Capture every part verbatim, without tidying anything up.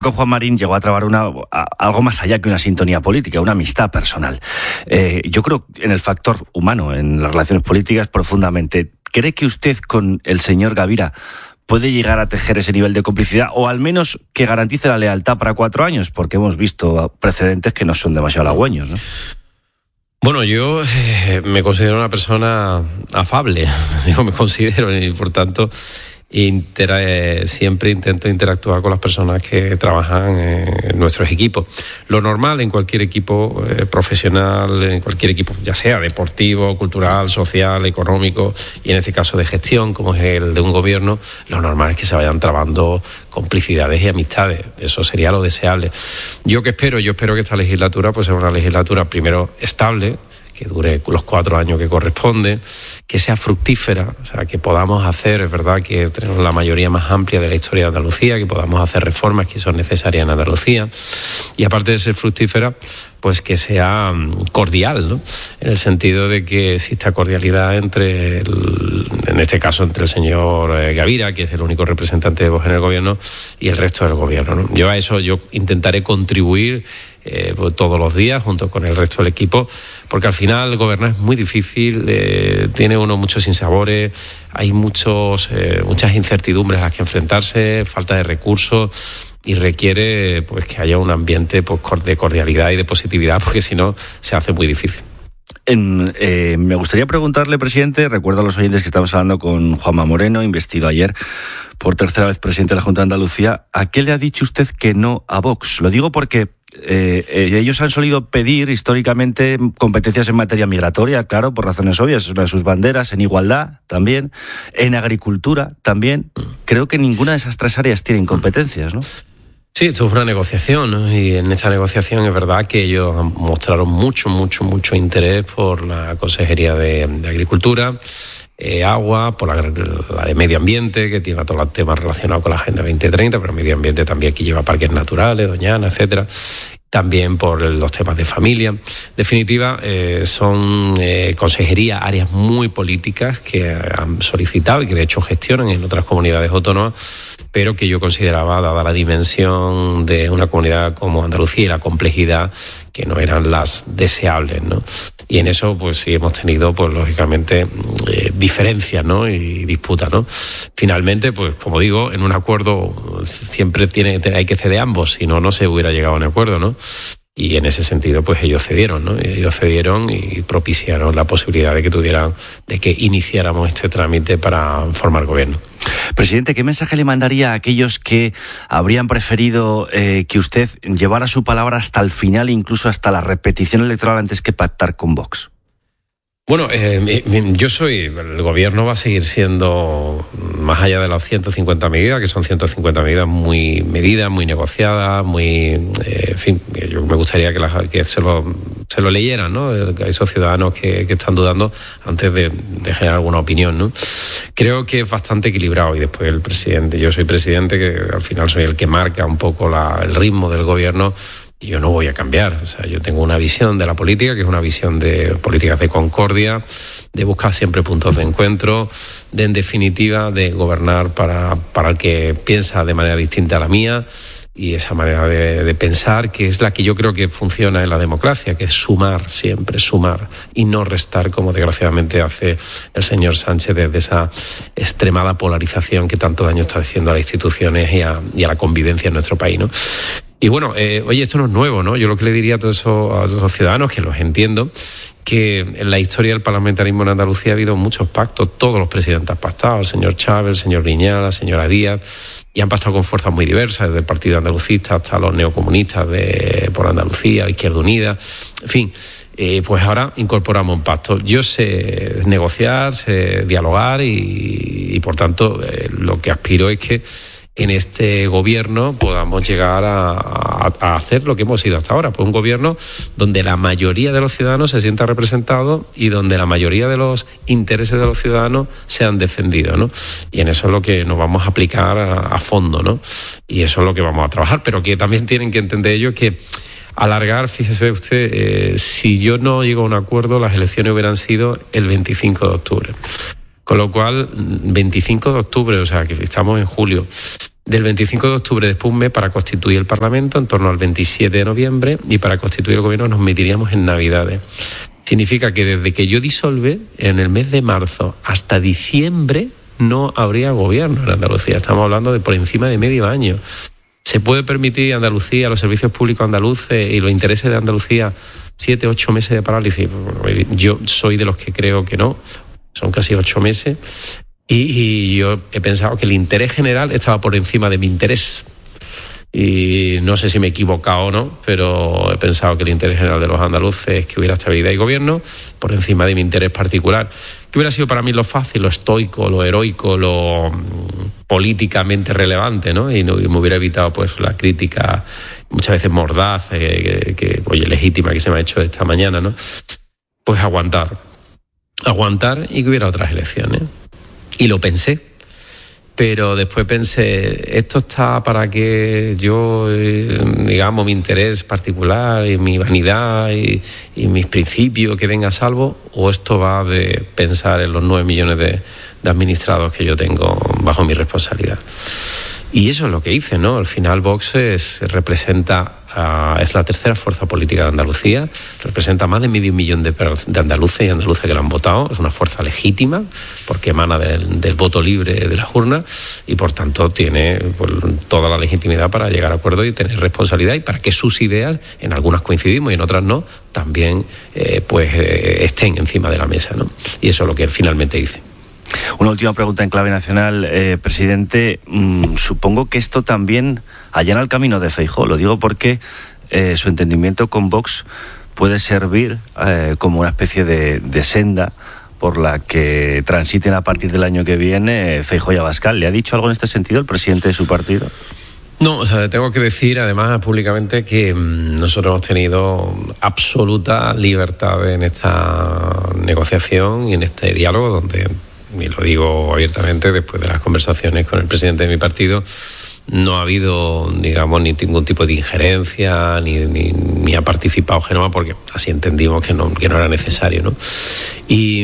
Con Juan Marín llegó a trabar una, a, algo más allá que una sintonía política, una amistad personal. Eh, yo creo en el factor humano, en las relaciones políticas profundamente. ¿Cree que usted con el señor Gavira puede llegar a tejer ese nivel de complicidad, o al menos que garantice la lealtad para cuatro años? Porque hemos visto precedentes que no son demasiado halagüeños, ¿no? Bueno, yo eh, me considero una persona afable, digo, me considero, y por tanto Inter, eh, siempre intento interactuar con las personas que trabajan en nuestros equipos. Lo normal en cualquier equipo eh, profesional, en cualquier equipo, ya sea deportivo, cultural, social, económico, y en este caso de gestión, como es el de un gobierno, lo normal es que se vayan trabando complicidades y amistades. Eso sería lo deseable. ¿Yo qué espero? Yo espero que esta legislatura pues sea una legislatura primero estable, que dure los cuatro años que corresponde, que sea fructífera, o sea, que podamos hacer, es verdad que tenemos la mayoría más amplia de la historia de Andalucía, que podamos hacer reformas que son necesarias en Andalucía, y aparte de ser fructífera, pues que sea cordial, ¿no? En el sentido de que exista cordialidad entre, el, en este caso, entre el señor Gavira, que es el único representante de Vox en el gobierno, y el resto del gobierno, ¿no? Yo a eso yo intentaré contribuir Eh, todos los días junto con el resto del equipo, porque al final gobernar es muy difícil, eh, tiene uno muchos sinsabores, hay muchos eh, muchas incertidumbres a las que enfrentarse, falta de recursos, y requiere pues que haya un ambiente pues, de cordialidad y de positividad, porque si no se hace muy difícil. En, eh, me gustaría preguntarle, presidente, recuerdo a los oyentes que estamos hablando con Juanma Moreno, investido ayer por tercera vez presidente de la Junta de Andalucía, ¿a qué le ha dicho usted que no a Vox? Lo digo porque Eh, eh, ellos han solido pedir históricamente competencias en materia migratoria, claro, por razones obvias, es una de sus banderas, en igualdad también, en agricultura también. Creo que ninguna de esas tres áreas tienen competencias, ¿no? Sí, esto es una negociación, ¿no? Y en esta negociación es verdad que ellos mostraron mucho, mucho, mucho interés por la Consejería de, de Agricultura, eh, Agua, por la, la de Medio Ambiente, que tiene todos los temas relacionados con la Agenda veinte treinta, pero Medio Ambiente también aquí lleva parques naturales, Doñana, etcétera. También por los temas de familia. En definitiva, eh, son eh, consejerías, áreas muy políticas que han solicitado y que de hecho gestionan en otras comunidades autónomas, pero que yo consideraba, dada la dimensión de una comunidad como Andalucía y la complejidad, que no eran las deseables, ¿no? Y en eso, pues sí hemos tenido, pues lógicamente, eh, diferencias, ¿no? Y disputas, ¿no? Finalmente, pues como digo, en un acuerdo siempre tiene, hay que ceder ambos, si no, no se hubiera llegado a un acuerdo, ¿no? Y en ese sentido, pues ellos cedieron, ¿no? Ellos cedieron y propiciaron la posibilidad de que tuvieran, de que iniciáramos este trámite para formar gobierno. Presidente, ¿qué mensaje le mandaría a aquellos que habrían preferido eh, que usted llevara su palabra hasta el final, incluso hasta la repetición electoral, antes que pactar con Vox? Bueno, eh, yo soy, el gobierno va a seguir siendo, más allá de las ciento cincuenta medidas, que son ciento cincuenta medidas muy medidas, muy negociadas, muy, eh, en fin, yo me gustaría que, la, que se, lo, se lo leyeran, ¿no? Hay esos ciudadanos que, que están dudando antes de, de generar alguna opinión, ¿no? Creo que es bastante equilibrado, y después el presidente, yo soy presidente, que al final soy el que marca un poco la, el ritmo del gobierno. Y yo no voy a cambiar, o sea, yo tengo una visión de la política, que es una visión de políticas de concordia, de buscar siempre puntos de encuentro, de, en definitiva, de gobernar para, para el que piensa de manera distinta a la mía, y esa manera de, de pensar, que es la que yo creo que funciona en la democracia, que es sumar siempre, sumar, y no restar, como desgraciadamente hace el señor Sánchez desde esa extremada polarización que tanto daño está haciendo a las instituciones y a, y a la convivencia en nuestro país, ¿no? Y bueno, eh, oye, esto no es nuevo, ¿no? Yo lo que le diría a todos esos, a todos esos ciudadanos, que los entiendo, que en la historia del parlamentarismo en Andalucía ha habido muchos pactos, todos los presidentes han pactado, el señor Chávez, el señor Viñala, la señora Díaz, y han pactado con fuerzas muy diversas, desde el Partido Andalucista hasta los neocomunistas de por Andalucía, Izquierda Unida, en fin. Eh, pues ahora incorporamos un pacto. Yo sé negociar, sé dialogar y, y por tanto, eh, lo que aspiro es que en este gobierno podamos llegar a, a, a hacer lo que hemos sido hasta ahora, pues un gobierno donde la mayoría de los ciudadanos se sienta representado y donde la mayoría de los intereses de los ciudadanos sean defendidos, ¿no? Y en eso es lo que nos vamos a aplicar a, a fondo, ¿no? Y eso es lo que vamos a trabajar, pero que también tienen que entender ellos que alargar, fíjese usted, eh, si yo no llego a un acuerdo, las elecciones hubieran sido el veinticinco de octubre. Con lo cual, veinticinco de octubre, o sea, que estamos en julio, del veinticinco de octubre después un mes para constituir el Parlamento, en torno al veintisiete de noviembre, y para constituir el gobierno nos metiríamos en Navidades. Significa que desde que yo disolve, en el mes de marzo hasta diciembre, no habría gobierno en Andalucía. Estamos hablando de por encima de medio año. ¿Se puede permitir Andalucía, los servicios públicos andaluces y los intereses de Andalucía siete, ocho meses de parálisis? Yo soy de los que creo que no. Son casi ocho meses. Y, y yo he pensado que el interés general estaba por encima de mi interés. Y no sé si me he equivocado o no, pero he pensado que el interés general de los andaluces es que hubiera estabilidad y gobierno por encima de mi interés particular. ¿Qué hubiera sido para mí lo fácil, lo estoico, lo heroico, lo políticamente relevante, ¿no? Y, no, y me hubiera evitado pues la crítica muchas veces mordaz, eh, que, que, oye, legítima que se me ha hecho esta mañana, ¿no? Pues aguantar. Aguantar y que hubiera otras elecciones. Y lo pensé. Pero después pensé, ¿esto está para que yo, eh, digamos, mi interés particular y mi vanidad y, y mis principios queden a salvo? ¿O esto va de pensar en los nueve millones de, de administrados que yo tengo bajo mi responsabilidad? Y eso es lo que hice, ¿no? Al final Vox es, representa, uh, es la tercera fuerza política de Andalucía, representa más de medio millón de, de andaluces y andaluzas que la han votado, es una fuerza legítima porque emana del, del voto libre de las urnas y por tanto tiene pues, toda la legitimidad para llegar a acuerdo y tener responsabilidad y para que sus ideas, en algunas coincidimos y en otras no, también eh, pues eh, estén encima de la mesa, ¿no? Y eso es lo que finalmente hice. Una última pregunta en clave nacional, eh, presidente. Mmm, supongo que esto también allana el camino de Feijóo. Lo digo porque eh, su entendimiento con Vox puede servir eh, como una especie de, de senda por la que transiten a partir del año que viene Feijóo y Abascal. ¿Le ha dicho algo en este sentido el presidente de su partido? No, o sea, tengo que decir además públicamente que mmm, nosotros hemos tenido absoluta libertad en esta negociación y en este diálogo donde, y lo digo abiertamente, después de las conversaciones con el presidente de mi partido, no ha habido, digamos, ni ningún tipo de injerencia, ni, ni, ni ha participado Génova, porque así entendimos que no, que no era necesario, ¿no? Y,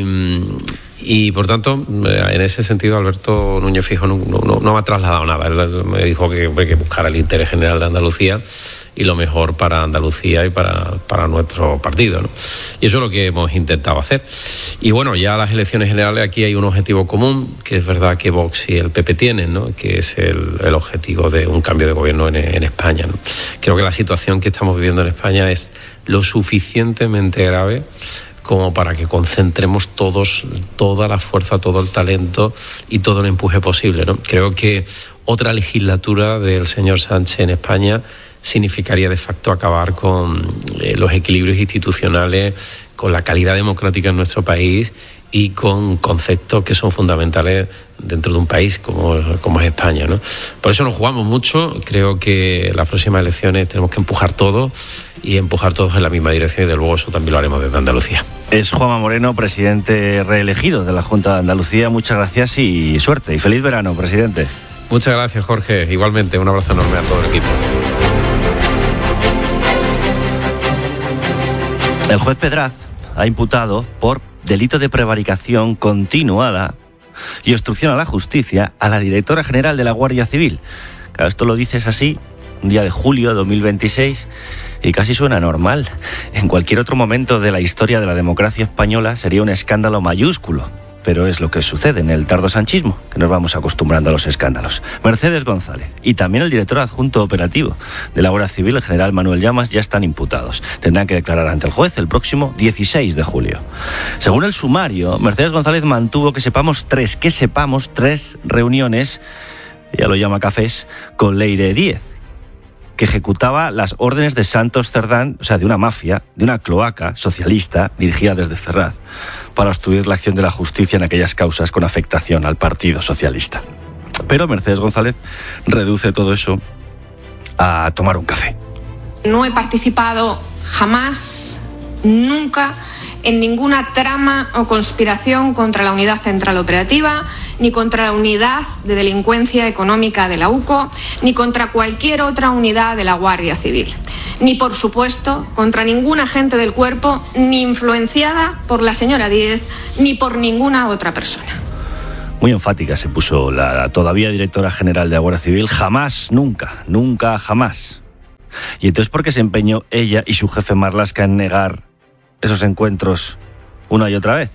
y por tanto, en ese sentido, Alberto Núñez Feijóo no, no, no me ha trasladado nada. Él me dijo que hay que buscar el interés general de Andalucía y lo mejor para Andalucía y para, para nuestro partido, ¿no? Y eso es lo que hemos intentado hacer. Y bueno, ya las elecciones generales, aquí hay un objetivo común, que es verdad que Vox y el P P tienen, ¿no? Que es el, el objetivo de un cambio de gobierno en, en España, ¿no? Creo que la situación que estamos viviendo en España es lo suficientemente grave como para que concentremos todos, toda la fuerza, todo el talento y todo el empuje posible, ¿no? Creo que otra legislatura del señor Sánchez en España significaría de facto acabar con eh, los equilibrios institucionales, con la calidad democrática en nuestro país y con conceptos que son fundamentales dentro de un país como, como es España, ¿no? Por eso nos jugamos mucho. Creo que las próximas elecciones tenemos que empujar todo y empujar todos en la misma dirección y de luego eso también lo haremos desde Andalucía. Es Juanma Moreno, presidente reelegido de la Junta de Andalucía. Muchas gracias y suerte. Y feliz verano, presidente. Muchas gracias, Jorge. Igualmente, un abrazo enorme a todo el equipo. El juez Pedraz ha imputado por delito de prevaricación continuada y obstrucción a la justicia a la directora general de la Guardia Civil. Claro, esto lo dices así, un día de julio de dos mil veintiséis, y casi suena normal. En cualquier otro momento de la historia de la democracia española sería un escándalo mayúsculo. Pero es lo que sucede en el tardosanchismo, que nos vamos acostumbrando a los escándalos. Mercedes González y también el director adjunto operativo de la Guardia Civil, el general Manuel Llamas, ya están imputados. Tendrán que declarar ante el juez el próximo dieciséis de julio. Según el sumario, Mercedes González mantuvo que sepamos tres, que sepamos tres reuniones, ella lo llama cafés, con Leire Díez, que ejecutaba las órdenes de Santos Cerdán, o sea, de una mafia, de una cloaca socialista dirigida desde Ferraz, para obstruir la acción de la justicia en aquellas causas con afectación al Partido Socialista. Pero Mercedes González reduce todo eso a tomar un café. No he participado jamás, nunca, en ninguna trama o conspiración contra la Unidad Central Operativa, ni contra la Unidad de Delincuencia Económica de la U C O, ni contra cualquier otra unidad de la Guardia Civil. Ni, por supuesto, contra ningún agente del cuerpo, ni influenciada por la señora Díez, ni por ninguna otra persona. Muy enfática se puso la todavía directora general de la Guardia Civil. Jamás, nunca, nunca, jamás. Y entonces, ¿por qué se empeñó ella y su jefe Marlaska en negar esos encuentros una y otra vez?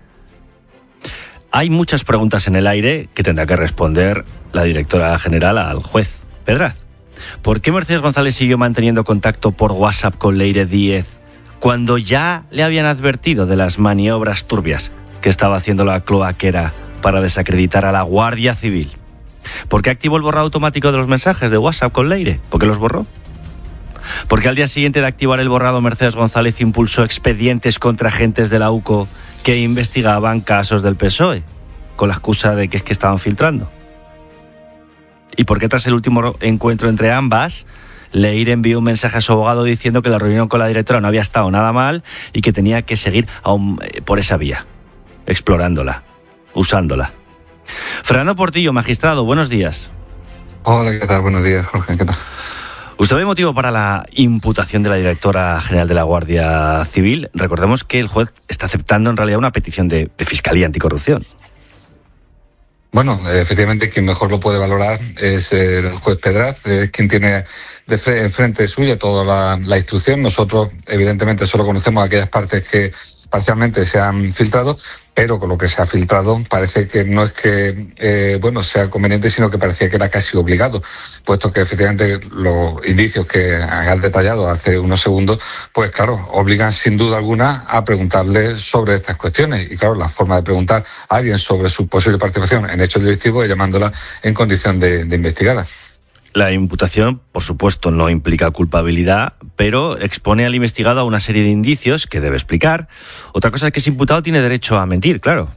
Hay muchas preguntas en el aire que tendrá que responder la directora general al juez Pedraz. ¿Por qué Mercedes González siguió manteniendo contacto por WhatsApp con Leire Díez cuando ya le habían advertido de las maniobras turbias que estaba haciendo la cloaquera para desacreditar a la Guardia Civil? ¿Por qué activó el borrado automático de los mensajes de WhatsApp con Leire? ¿Por qué los borró? ¿Por qué al día siguiente de activar el borrado Mercedes González impulsó expedientes contra agentes de la U C O que investigaban casos del P S O E con la excusa de que es que estaban filtrando? ¿Y por qué tras el último encuentro entre ambas, Leire envió un mensaje a su abogado diciendo que la reunión con la directora no había estado nada mal y que tenía que seguir aún por esa vía, explorándola, usándola? Fernando Portillo, magistrado, buenos días. Hola, ¿qué tal? Buenos días, Jorge, ¿qué tal? ¿Usted ve motivo para la imputación de la directora general de la Guardia Civil? Recordemos que el juez está aceptando en realidad una petición de, de Fiscalía Anticorrupción. Bueno, efectivamente, quien mejor lo puede valorar es el juez Pedraz, es quien tiene de frente, enfrente suya toda la, la instrucción. Nosotros, evidentemente, solo conocemos aquellas partes que parcialmente se han filtrado, pero con lo que se ha filtrado parece que no es que eh, bueno sea conveniente, sino que parecía que era casi obligado, puesto que efectivamente los indicios que has detallado hace unos segundos, pues claro, obligan sin duda alguna a preguntarle sobre estas cuestiones. Y claro, la forma de preguntar a alguien sobre su posible participación en hechos delictivos es llamándola en condición de, de investigada. La imputación, por supuesto, no implica culpabilidad, pero expone al investigado a una serie de indicios que debe explicar. Otra cosa es que ese imputado tiene derecho a mentir, claro.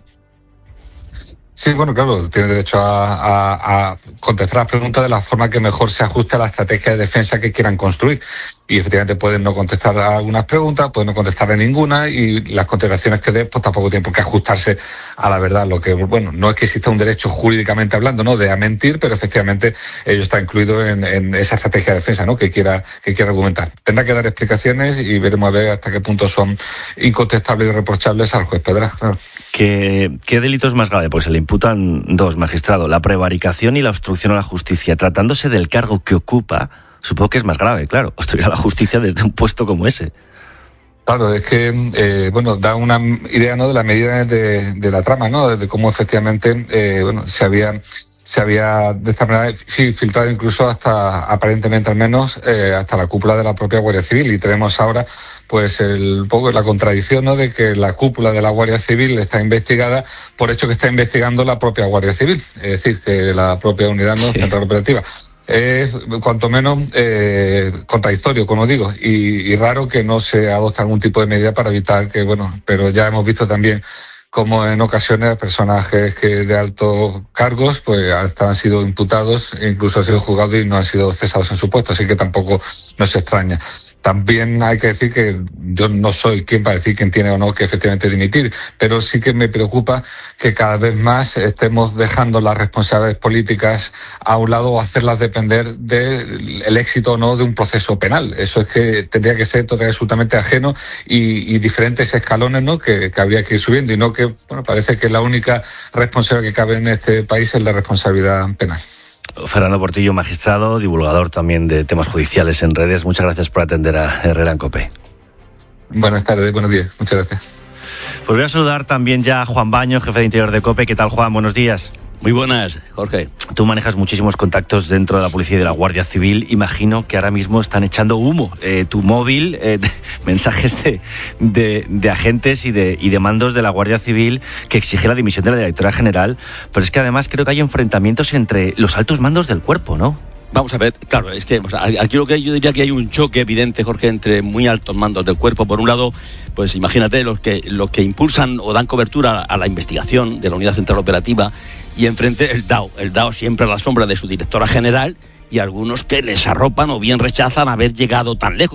Sí, bueno, claro, tiene derecho a, a, a contestar las preguntas de la forma que mejor se ajuste a la estrategia de defensa que quieran construir. Y efectivamente pueden no contestar a algunas preguntas, pueden no contestar a ninguna, y las contestaciones que dé, pues tampoco tienen por qué ajustarse a la verdad. Lo que, bueno, no es que exista un derecho jurídicamente hablando, ¿no?, de a mentir, pero efectivamente ello está incluido en, en esa estrategia de defensa, ¿no?, que quiera, que quiera argumentar. Tendrá que dar explicaciones y veremos a ver hasta qué punto son incontestables y reprochables al juez Pedraz. Claro. ¿Qué, ¿Qué delito es más grave? Pues se le imputan dos, magistrado, la prevaricación y la obstrucción a la justicia. Tratándose del cargo que ocupa, supongo que es más grave, claro, obstruir a la justicia desde un puesto como ese. Claro, es que, eh, bueno, da una idea, ¿no?, de la medida de, de la trama, ¿no?, de cómo efectivamente, eh, bueno, se había... se había de esta manera filtrado incluso hasta, aparentemente al menos, eh, hasta la cúpula de la propia Guardia Civil. Y tenemos ahora pues el poco la contradicción, ¿no?, de que la cúpula de la Guardia Civil está investigada por hecho que está investigando la propia Guardia Civil, es decir, que la propia unidad, ¿no?, sí, central operativa. Es cuanto menos eh, contradictorio, como digo, y, y raro que no se adopte algún tipo de medida para evitar que, bueno, pero ya hemos visto también como en ocasiones personajes que de altos cargos pues hasta han sido imputados e incluso han sido juzgados y no han sido cesados en su puesto, así que tampoco nos extraña. También hay que decir que yo no soy quien para decir quién tiene o no que efectivamente dimitir, pero sí que me preocupa que cada vez más estemos dejando las responsabilidades políticas a un lado o hacerlas depender del éxito o no de un proceso penal. Eso es que tendría que ser totalmente absolutamente ajeno y, y diferentes escalones, ¿no?, que, que habría que ir subiendo, y no que, bueno, parece que la única responsabilidad que cabe en este país es la responsabilidad penal. Fernando Portillo, magistrado, divulgador también de temas judiciales en redes. Muchas gracias por atender a Herrera en COPE. Buenas tardes, buenos días. Muchas gracias. Pues voy a saludar también ya a Juan Baño, jefe de Interior de COPE. ¿Qué tal, Juan? Buenos días. Muy buenas, Jorge. Tú manejas muchísimos contactos dentro de la policía y de la Guardia Civil. Imagino que ahora mismo están echando humo. Eh, tu móvil, eh, de, mensajes de, de, de agentes y de, y de mandos de la Guardia Civil que exige la dimisión de la directora general. Pero es que además creo que hay enfrentamientos entre los altos mandos del cuerpo, ¿no? Vamos a ver, claro, es que o sea, aquí lo que yo diría que hay un choque evidente, Jorge, entre muy altos mandos del cuerpo. Por un lado, pues imagínate los que los que impulsan o dan cobertura a la investigación de la Unidad Central Operativa, y enfrente el D A O, el D A O siempre a la sombra de su directora general, y algunos que les arropan o bien rechazan haber llegado tan lejos.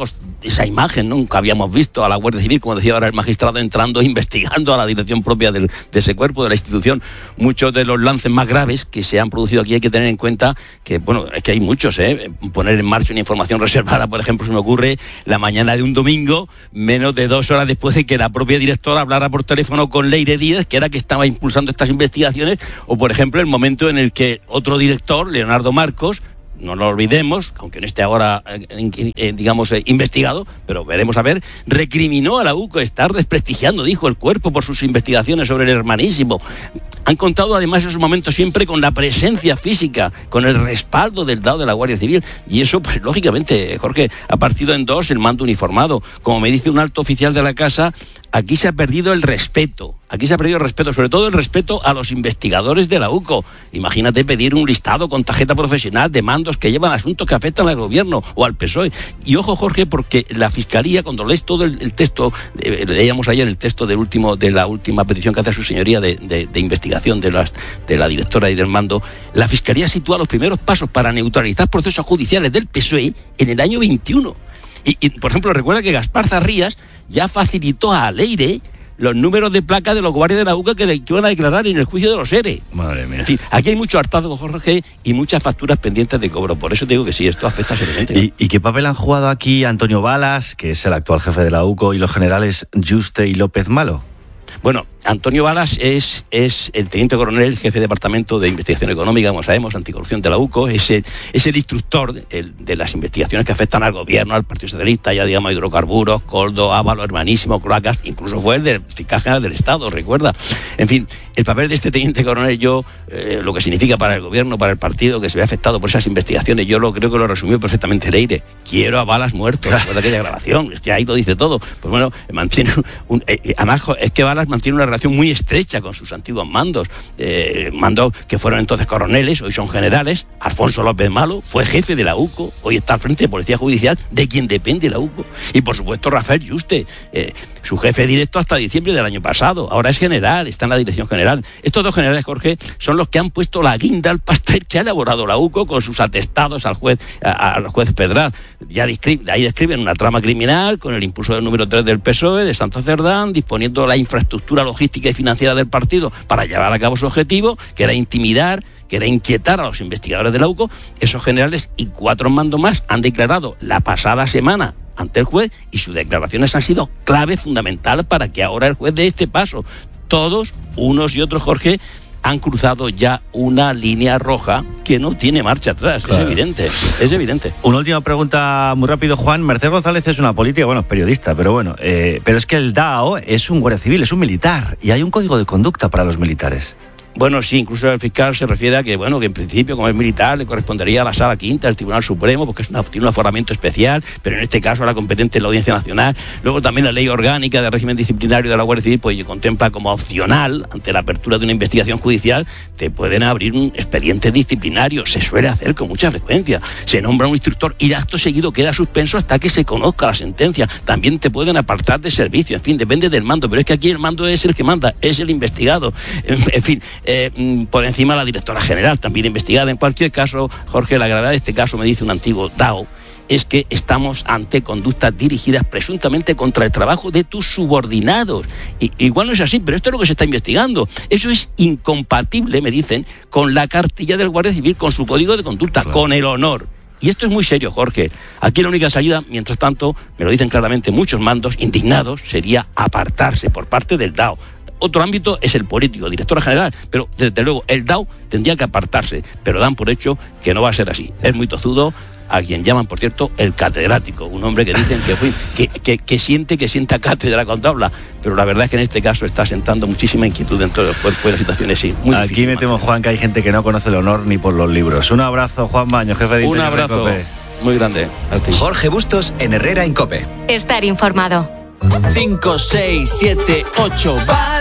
esa imagen nunca habíamos visto a la Guardia Civil, como decía ahora el magistrado, entrando, investigando a la dirección propia del, de ese cuerpo, de la institución. Muchos de los lances más graves que se han producido aquí hay que tener en cuenta que, bueno, es que hay muchos, ¿eh? Poner en marcha una información reservada, por ejemplo, se me ocurre la mañana de un domingo, menos de dos horas después de que la propia directora hablara por teléfono con Leire Díaz, que era que estaba impulsando estas investigaciones, o por ejemplo el momento en el que otro director, Leonardo Marcos, no lo olvidemos, aunque no esté ahora, eh, eh, digamos, eh, investigado, pero veremos a ver, recriminó a la U C O estar desprestigiando, dijo, el cuerpo por sus investigaciones sobre el hermanísimo. Han contado además en su momento siempre con la presencia física, con el respaldo del D A O de la Guardia Civil, y eso, pues lógicamente, Jorge, ha partido en dos el mando uniformado. Como me dice un alto oficial de la casa, aquí se ha perdido el respeto. Aquí se ha perdido el respeto, sobre todo el respeto a los investigadores de la U C O. Imagínate pedir un listado con tarjeta profesional de mandos que llevan asuntos que afectan al gobierno o al P S O E. Y ojo, Jorge, porque la Fiscalía, cuando lees todo el, el texto, eh, leíamos ayer el texto del último, de la última petición que hace su señoría de, de, de investigación de, las, de la directora y del mando, la Fiscalía sitúa los primeros pasos para neutralizar procesos judiciales del P S O E en el año veintiuno. Y, y por ejemplo, recuerda que Gaspar Zarrías ya facilitó a Leire los números de placa de los guardias de la U C A que, de, que iban a declarar en el juicio de los E R E. Madre mía. En fin, aquí hay mucho hartazgo, Jorge, y muchas facturas pendientes de cobro. Por eso te digo que sí, esto afecta seriamente. ¿Y, ¿Y qué papel han jugado aquí Antonio Balas, que es el actual jefe de la U C O, y los generales Yuste y López Malo? Bueno, Antonio Balas es, es el teniente coronel, jefe de departamento de investigación económica, como sabemos, anticorrupción de la U C O, es el, es el instructor de, el, de las investigaciones que afectan al gobierno, al Partido Socialista, ya digamos hidrocarburos, Coldo, Ávalo, Hermanísimo, cloacas, incluso fue el del fiscal general del Estado, recuerda. En fin, el papel de este teniente coronel, yo, eh, lo que significa para el gobierno, para el partido, que se ve afectado por esas investigaciones, yo lo creo que lo resumió perfectamente Leire. Quiero a Balas muerto, después de aquella grabación, es que ahí lo dice todo. Pues bueno, mantiene un, eh, además es que Balas mantiene una relación muy estrecha con sus antiguos mandos, eh, mandos que fueron entonces coroneles, hoy son generales. Alfonso López Malo fue jefe de la U C O, hoy está al frente de Policía Judicial, de quien depende la U C O. Y por supuesto Rafael Yuste, eh, su jefe directo hasta diciembre del año pasado, ahora es general, está en la dirección general. Estos dos generales, Jorge, son los que han puesto la guinda al pastel que ha elaborado la U C O con sus atestados al juez, a, al juez Pedraz. Ya describe, ahí describen una trama criminal con el impulso del número tres del P S O E, de Santos Cerdán, disponiendo la infraestructura logística y financiera del partido para llevar a cabo su objetivo, que era intimidar, que era inquietar a los investigadores de la U C O. Esos generales y cuatro mandos más han declarado la pasada semana ante el juez y sus declaraciones han sido clave fundamental para que ahora el juez dé este paso. Todos, unos y otros, Jorge, han cruzado ya una línea roja que no tiene marcha atrás. Claro. Es evidente, es evidente. Una última pregunta muy rápido, Juan. Mercedes González es una política, bueno, es periodista, pero bueno, eh, pero es que el D A O es un guardia civil, es un militar, y hay un código de conducta para los militares. Bueno, sí, incluso el fiscal se refiere a que, bueno, que en principio, como es militar, le correspondería a la Sala Quinta del Tribunal Supremo, porque es una, tiene un aforamiento especial, pero en este caso la competente es la Audiencia Nacional. Luego también la Ley Orgánica de Régimen Disciplinario de la Guardia Civil, pues contempla como opcional, ante la apertura de una investigación judicial, te pueden abrir un expediente disciplinario. Se suele hacer con mucha frecuencia. Se nombra un instructor y acto seguido queda suspenso hasta que se conozca la sentencia. También te pueden apartar de servicio, en fin, depende del mando, pero es que aquí el mando es el que manda, es el investigado. En, en fin, Eh, por encima la directora general, también investigada. En cualquier caso, Jorge, la gravedad de este caso, me dice un antiguo D A O, es que estamos ante conductas dirigidas presuntamente contra el trabajo de tus subordinados. Y, igual no es así, pero esto es lo que se está investigando. Eso es incompatible, me dicen, con la cartilla del Guardia Civil, con su código de conducta, claro, con el honor. Y esto es muy serio, Jorge. Aquí la única salida, mientras tanto, me lo dicen claramente muchos mandos indignados, sería apartarse por parte del D A O. Otro ámbito es el político, directora general, pero desde luego el D A O tendría que apartarse, pero dan por hecho que no va a ser así. Es muy tozudo, a quien llaman, por cierto, el catedrático, un hombre que dicen que, fue, que, que, que siente que sienta cátedra cuando habla, pero la verdad es que en este caso está sentando muchísima inquietud dentro del cuerpo de las situaciones, sí. Muy Aquí difícil, me temo, Juan, que hay gente que no conoce el honor ni por los libros. Un abrazo, Juan Baño, jefe de Un abrazo muy grande. Jorge Bustos en Herrera en COPE. Estar informado. cinco, seis, siete, ocho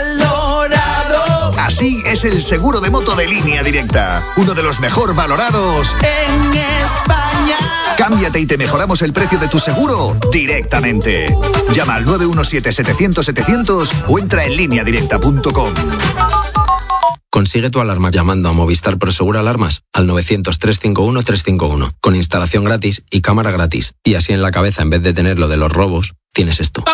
valorado. Así es el seguro de moto de Línea Directa, uno de los mejor valorados en España. Cámbiate y te mejoramos el precio de tu seguro directamente. Llama al nueve uno siete, setecientos, setecientos o entra en línea directa punto com. Consigue tu alarma llamando a Movistar Prosegur Alarmas al novecientos, trescientos cincuenta y uno, trescientos cincuenta y uno, con instalación gratis y cámara gratis. Y así en la cabeza, en vez de tener lo de los robos, tienes esto.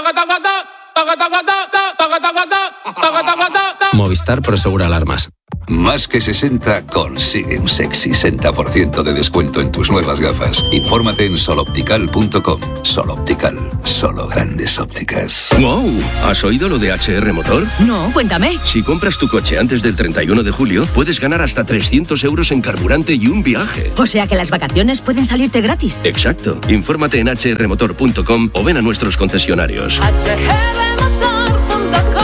Movistar Prosegur Alarmas. Más que sesenta consigue un sexy sesenta por ciento de descuento en tus nuevas gafas. Infórmate en soloptical punto com. Soloptical, solo grandes ópticas. ¡Wow! ¿Has oído lo de H R Motor? No, cuéntame. Si compras tu coche antes del treinta y uno de julio, puedes ganar hasta trescientos euros en carburante y un viaje. O sea que las vacaciones pueden salirte gratis. Exacto. Infórmate en h r motor punto com o ven a nuestros concesionarios. H R motor punto com.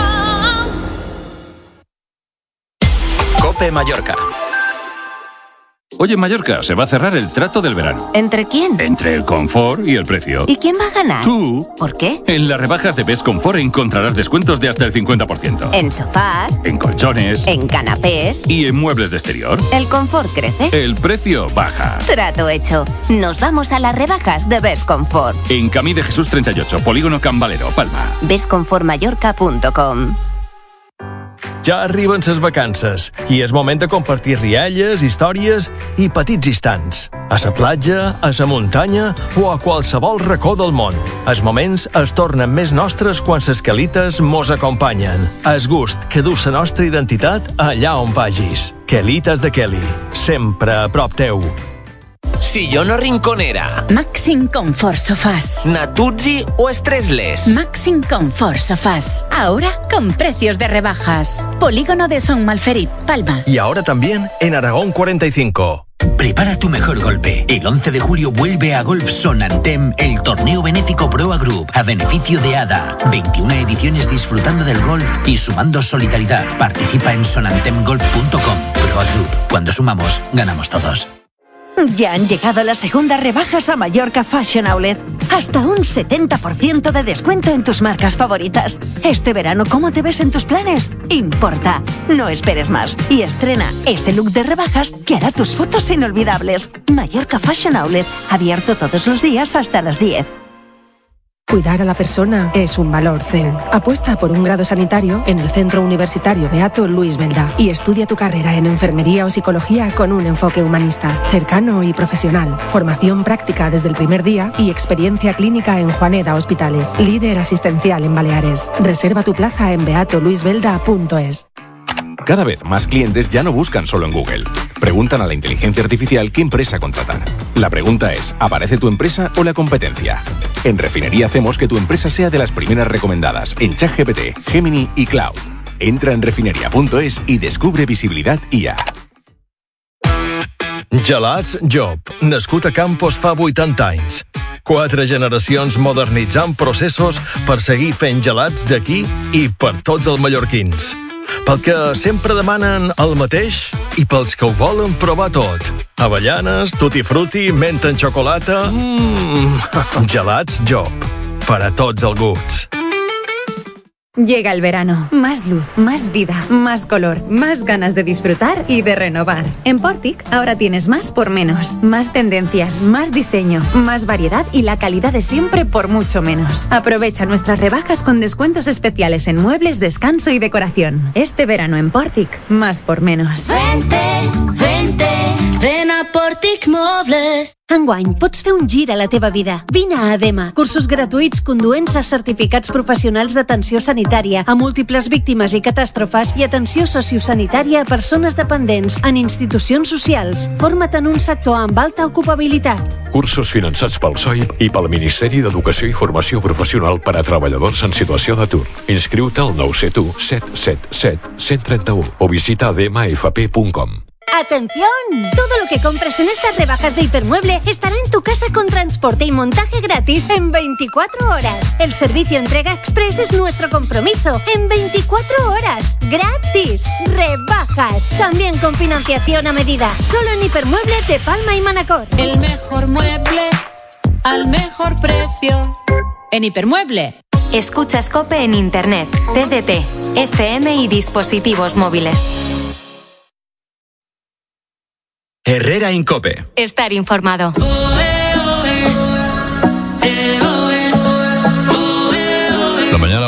COPE Mallorca. Oye, en Mallorca se va a cerrar el trato del verano. ¿Entre quién? Entre el confort y el precio. ¿Y quién va a ganar? Tú. ¿Por qué? En las rebajas de Best Confort encontrarás descuentos de hasta el cincuenta por ciento. En sofás. En colchones. En canapés. Y en muebles de exterior. El confort crece. El precio baja. Trato hecho. Nos vamos a las rebajas de Best Confort. En Camí de Jesús treinta y ocho, Polígono Can Valero, Palma. best confort mallorca punto com. Ja arriben ses vacances i és moment de compartir rialles, històries i petits instants. A la platja, a la muntanya o a qualsevol racó del món. Els moments es tornen més nostres quan ses quelites mos acompanyen. El gust que du la nostra identitat allà on vagis. Quelites de Kelly. Sempre a prop teu. Sillón o rinconera. Maxim Comfort Sofás. Natuzzi o Stressless. Maxim Comfort Sofás. Ahora con precios de rebajas. Polígono de Son Malferit, Palma. Y ahora también en Aragón cuarenta y cinco. Prepara tu mejor golpe. El once de julio vuelve a Golf Sonantem el torneo benéfico Proa Group a beneficio de A D A. veintiuna ediciones disfrutando del golf y sumando solidaridad. Participa en sonantem golf punto com. Proa Group. Cuando sumamos, ganamos todos. Ya han llegado las segundas rebajas a Mallorca Fashion Outlet. Hasta un setenta por ciento de descuento en tus marcas favoritas. Este verano, ¿cómo te ves en tus planes? Importa. No esperes más y estrena ese look de rebajas que hará tus fotos inolvidables. Mallorca Fashion Outlet, abierto todos los días hasta las diez. Cuidar a la persona es un valor Zen. Apuesta por un grado sanitario en el Centro Universitario Beato Luis Belda y estudia tu carrera en enfermería o psicología con un enfoque humanista, cercano y profesional. Formación práctica desde el primer día y experiencia clínica en Juaneda Hospitales, líder asistencial en Baleares. Reserva tu plaza en beato luis belda punto es. Cada vez más clientes ya no buscan solo en Google. Preguntan a la inteligencia artificial qué empresa contratar. La pregunta es, ¿aparece tu empresa o la competencia? En Refinería hacemos que tu empresa sea de las primeras recomendadas en ChatGPT, Gemini y Cloud. Entra en refinería punto es y descubre visibilitat I A. Gelats Job, nascut a Campos fa vuitanta anys. Quatre generacions modernitzant processos per seguir fent gelats d'aquí i per tots els mallorquins. Pel que sempre demanen el mateix i pels que ho volen provar tot. Avellanes, tutti frutti, menta en xocolata... Mmm, gelats Job, per a tots els gusts. Llega el verano. Más luz, más vida, más color, más ganas de disfrutar y de renovar. En Portic ahora tienes más por menos. Más tendencias, más diseño, más variedad y la calidad de siempre por mucho menos. Aprovecha nuestras rebajas con descuentos especiales en muebles, descanso y decoración. Este verano en Portic, más por menos. Vente, vente, ven a Portic Mobles. Enguany, pots fer un gir a la teva vida. Vine a ADEMA. Cursos gratuïts conduents a certificats professionals d'atenció sanitària a múltiples víctimes i catàstrofes i atenció sociosanitària a persones dependents en institucions socials. Forma't en un sector amb alta ocupabilitat. Cursos finançats pel S O I P i pel Ministeri d'Educació i Formació Professional per a treballadors en situació d'atur. Inscriu-te al nou set u set set set cent trenta-u o visita adema f p punt com. ¡Atención! Todo lo que compres en estas rebajas de Hipermueble estará en tu casa con transporte y montaje gratis en veinticuatro horas. El servicio entrega express es nuestro compromiso. En veinticuatro horas. ¡Gratis! ¡Rebajas! También con financiación a medida. Solo en Hipermueble de Palma y Manacor. El mejor mueble al mejor precio. En Hipermueble. Escuchas COPE en Internet, T D T, F M y dispositivos móviles. Herrera en COPE. Estar informado. La mañana va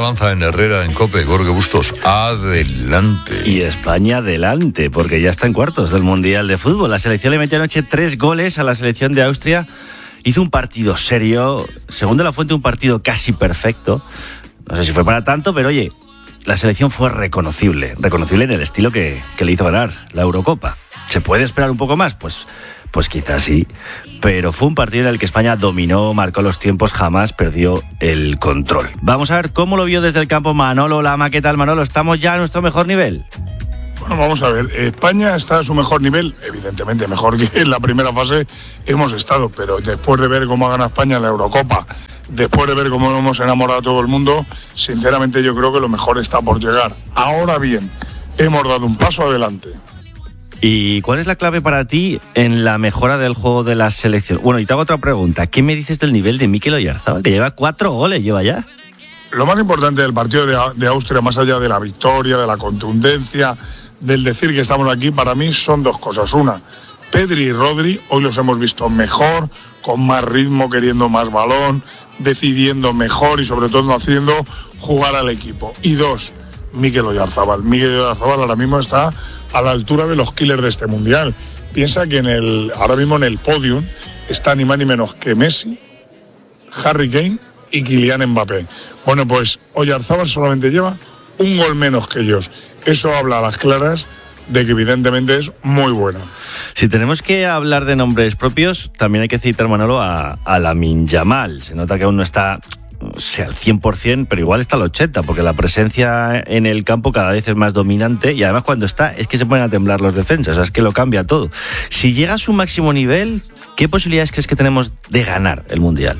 avanza en Herrera, en COPE. Jorge Bustos, adelante. Y España adelante, porque ya está en cuartos del Mundial de Fútbol. La selección le metió anoche tres goles a la selección de Austria. Hizo un partido serio, según De la Fuente, un partido casi perfecto. No sé si fue para tanto, pero oye, la selección fue reconocible, reconocible en el estilo que, que le hizo ganar la Eurocopa. ¿Se puede esperar un poco más? Pues, pues quizás sí, pero fue un partido en el que España dominó, marcó los tiempos, jamás perdió el control. Vamos a ver cómo lo vio desde el campo Manolo Lama. ¿Qué tal, Manolo? ¿Estamos ya a nuestro mejor nivel? Bueno, vamos a ver, España está a su mejor nivel, evidentemente mejor que en la primera fase hemos estado, pero después de ver cómo ha ganado España en la Eurocopa, después de ver cómo hemos enamorado a todo el mundo, sinceramente yo creo que lo mejor está por llegar. Ahora bien, hemos dado un paso adelante. ¿Y cuál es la clave para ti en la mejora del juego de la selección? Bueno, y te hago otra pregunta. ¿Qué me dices del nivel de Mikel Oyarzabal, que lleva cuatro goles, lleva ya? Lo más importante del partido de, de Austria, más allá de la victoria, de la contundencia, del decir que estamos aquí, para mí son dos cosas. Una, Pedri y Rodri, hoy los hemos visto mejor, con más ritmo, queriendo más balón, decidiendo mejor y sobre todo haciendo jugar al equipo. Y dos, Mikel Oyarzabal. Mikel Oyarzabal ahora mismo está a la altura de los killers de este mundial. Piensa que en el ahora mismo en el podium está ni más ni menos que Messi, Harry Kane y Kylian Mbappé. Bueno, pues Oyarzabal solamente lleva un gol menos que ellos. Eso habla a las claras de que evidentemente es muy buena. Si tenemos que hablar de nombres propios, también hay que citar, Manolo, a, a Lamine Yamal. Se nota que aún no está, o sea, al cien por ciento, pero igual está al ochenta por ciento, porque la presencia en el campo cada vez es más dominante y además cuando está es que se ponen a temblar los defensas, o sea, es que lo cambia todo. Si llega a su máximo nivel, ¿qué posibilidades crees que tenemos de ganar el Mundial?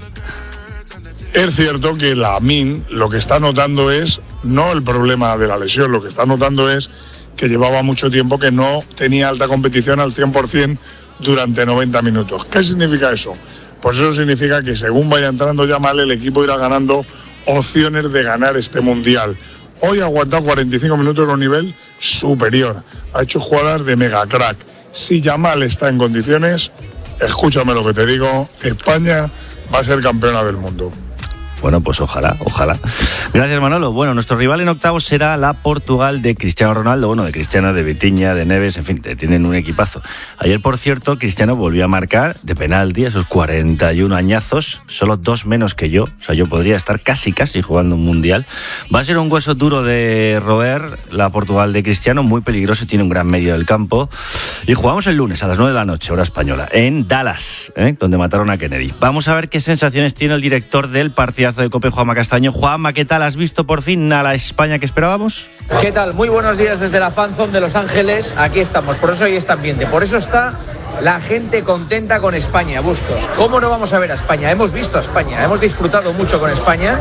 Es cierto que Lamine lo que está notando es no el problema de la lesión, lo que está notando es que llevaba mucho tiempo que no tenía alta competición al cien por ciento durante noventa minutos. ¿Qué significa eso? Pues eso significa que según vaya entrando Yamal, el equipo irá ganando opciones de ganar este Mundial. Hoy ha aguantado cuarenta y cinco minutos en un nivel superior. Ha hecho jugadas de mega crack. Si Yamal está en condiciones, escúchame lo que te digo, España va a ser campeona del mundo. Bueno, pues ojalá, ojalá. Gracias, Manolo. Bueno, nuestro rival en octavos será la Portugal de Cristiano Ronaldo, bueno, de Cristiano, de Vitinha, de Neves, en fin, tienen un equipazo. Ayer, por cierto, Cristiano volvió a marcar de penalti a sus cuarenta y uno añazos, solo dos menos que yo, o sea, yo podría estar casi, casi jugando un Mundial. Va a ser un hueso duro de roer la Portugal de Cristiano, muy peligroso, tiene un gran medio del campo. Y jugamos el lunes a las nueve de la noche, hora española, en Dallas, ¿eh? donde mataron a Kennedy. Vamos a ver qué sensaciones tiene el director del partido de COPE, Juanma Castaño. Juanma, ¿qué tal? ¿Has visto por fin a la España que esperábamos? ¿Qué tal? Muy buenos días desde la fanzone de Los Ángeles. Aquí estamos, por eso hay este ambiente, por eso está la gente contenta con España, Bustos. ¿Cómo no vamos a ver a España? Hemos visto a España, hemos disfrutado mucho con España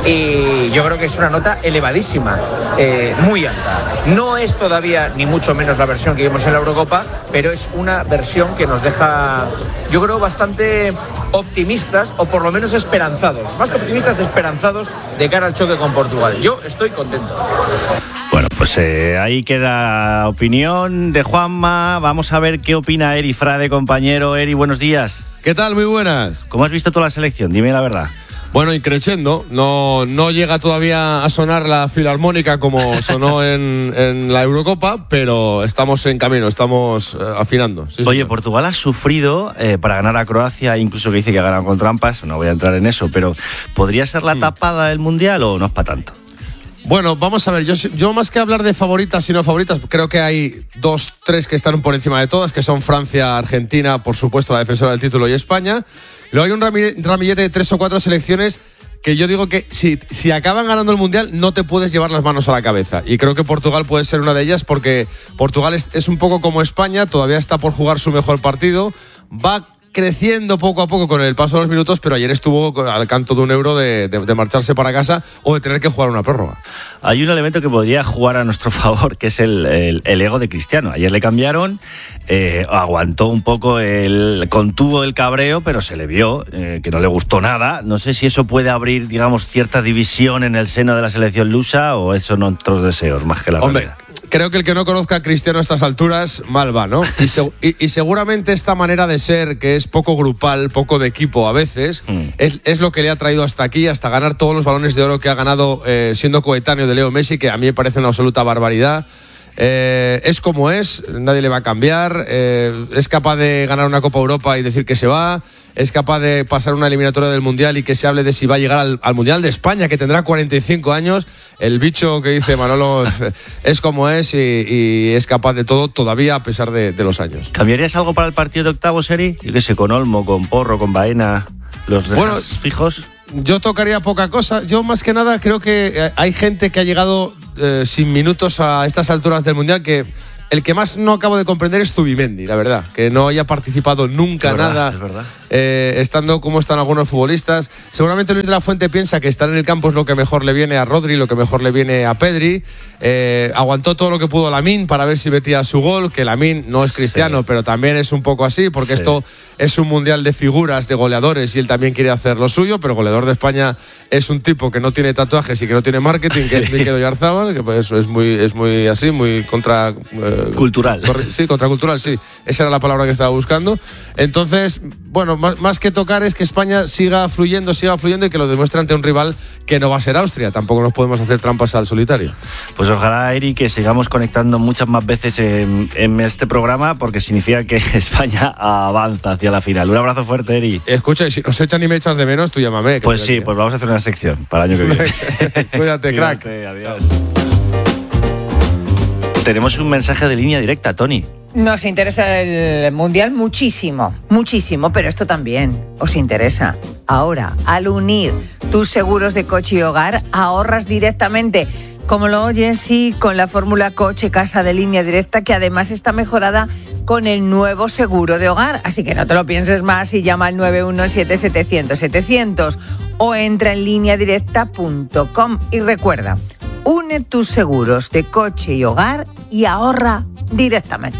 y yo creo que es una nota elevadísima, eh, muy alta. No es todavía ni mucho menos la versión que vimos en la Eurocopa, pero es una versión que nos deja, yo creo, bastante optimistas o por lo menos esperanzados. Más que optimistas, esperanzados de cara al choque con Portugal. Yo estoy contento. Bueno, pues eh, ahí queda opinión de Juanma. Vamos a ver qué opina Eri Frade, compañero. Eri, buenos días. ¿Qué tal? Muy buenas. ¿Cómo has visto toda la selección? Dime la verdad. Bueno, increciendo. No, no llega todavía a sonar la filarmónica como sonó en, en la Eurocopa, pero estamos en camino, estamos eh, afinando. Sí, Oye, señor. Portugal ha sufrido eh, para ganar a Croacia, incluso que dice que ha ganado con trampas. No voy a entrar en eso, pero ¿podría ser la tapada del Mundial o no es para tanto? Bueno, vamos a ver, yo, yo más que hablar de favoritas y no favoritas, creo que hay dos, tres que están por encima de todas, que son Francia, Argentina, por supuesto la defensora del título, y España. Luego hay un ramillete de tres o cuatro selecciones que yo digo que si, si acaban ganando el Mundial no te puedes llevar las manos a la cabeza. Y creo que Portugal puede ser una de ellas porque Portugal es, es un poco como España, todavía está por jugar su mejor partido, va creciendo poco a poco con el paso de los minutos, pero ayer estuvo al canto de un euro de, de, de marcharse para casa o de tener que jugar una prórroga. Hay un elemento que podría jugar a nuestro favor, que es el, el, el ego de Cristiano. Ayer le cambiaron, eh, aguantó un poco, el contuvo el cabreo, pero se le vio eh, que no le gustó nada. No sé si eso puede abrir, digamos, cierta división en el seno de la selección lusa o eso son otros deseos más que la Hombre, realidad. creo que el que no conozca a Cristiano a estas alturas, mal va, ¿no? Y, se, y, y seguramente esta manera de ser, que es poco grupal, poco de equipo a veces, mm. es, es lo que le ha traído hasta aquí, hasta ganar todos los balones de oro que ha ganado eh, siendo coetáneo de Leo Messi, que a mí me parece una absoluta barbaridad. Eh, es como es, nadie le va a cambiar, eh, es capaz de ganar una Copa Europa y decir que se va, es capaz de pasar una eliminatoria del Mundial y que se hable de si va a llegar al, al Mundial de España, que tendrá cuarenta y cinco años. El bicho que dice Manolo es como es y, y es capaz de todo todavía a pesar de, de los años. ¿Cambiarías algo para el partido de octavos, Eri? Yo qué sé, con Olmo, con Porro, con Baena, los dejas bueno, fijos. Yo tocaría poca cosa. Yo más que nada creo que hay gente que ha llegado eh, sin minutos a estas alturas del Mundial que el que más no acabo de comprender es Zubimendi, la verdad, que no haya participado nunca es verdad, nada, es verdad. Eh, estando como están algunos futbolistas. Seguramente Luis de la Fuente piensa que estar en el campo es lo que mejor le viene a Rodri, lo que mejor le viene a Pedri. Eh, aguantó todo lo que pudo Lamine para ver si metía su gol, que Lamine no es Cristiano, sí. pero también es un poco así, porque sí. esto es un mundial de figuras, de goleadores, y él también quiere hacer lo suyo, pero el goleador de España es un tipo que no tiene tatuajes y que no tiene marketing, que es Mikel Oyarzabal, que pues es muy, es muy así, muy contra... Eh, Cultural. Corre, sí, contracultural, sí. Esa era la palabra que estaba buscando. Entonces, bueno, más, más que tocar es que España siga fluyendo, siga fluyendo y que lo demuestre ante un rival que no va a ser Austria. Tampoco nos podemos hacer trampas al solitario. Pues ojalá, Eri, que sigamos conectando muchas más veces en, en este programa, porque significa que España avanza hacia la final. Un abrazo fuerte, Eri. Escucha, y si nos echan y me echas de menos, tú llámame. Pues sí, pues vamos a hacer una sección para el año que viene. Cuídate, crack. Cuídate, adiós. Tenemos un mensaje de línea directa, Tony. Nos interesa el Mundial muchísimo, muchísimo, pero esto también os interesa. Ahora, al unir tus seguros de coche y hogar, ahorras directamente, como lo oyes, sí, con la fórmula Coche Casa de Línea Directa, que además está mejorada con el nuevo seguro de hogar. Así que no te lo pienses más y llama al nueve uno siete setecientos setecientos o entra en línea directa punto com. Y recuerda, une tus seguros de coche y hogar y ahorra directamente.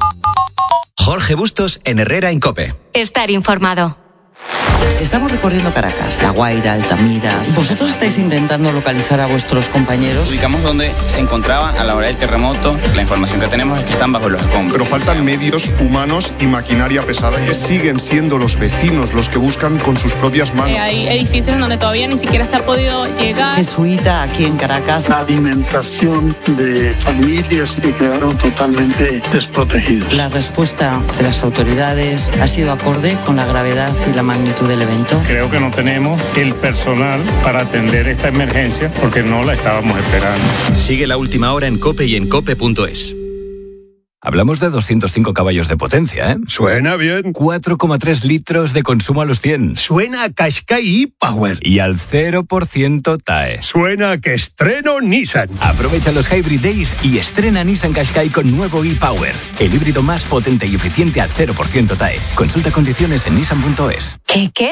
Jorge Bustos en Herrera en COPE. Estar informado. Estamos recorriendo Caracas, La Guaira, Altamira. ¿Vosotros estáis intentando localizar a vuestros compañeros? Ubicamos donde se encontraban a la hora del terremoto. La información que tenemos es que están bajo los escombros. Pero faltan medios humanos y maquinaria pesada, que siguen siendo los vecinos los que buscan con sus propias manos. Eh, hay edificios en donde todavía ni siquiera se ha podido llegar. Jesuita aquí en Caracas. La alimentación de familias que quedaron totalmente desprotegidas. La respuesta de las autoridades ha sido acorde con la gravedad y la magnitud del evento. Creo que no tenemos el personal para atender esta emergencia porque no la estábamos esperando. Sigue la última hora en COPE y en cope punto es. Hablamos de doscientos cinco caballos de potencia, ¿eh? Suena bien. cuatro coma tres litros de consumo a los cien. Suena a Qashqai e-Power. Y al cero por ciento T A E. Suena a que estreno Nissan. Aprovecha los Hybrid Days y estrena Nissan Qashqai con nuevo e-Power. El híbrido más potente y eficiente al cero por ciento T A E. Consulta condiciones en nissan punto es. ¿Qué, qué?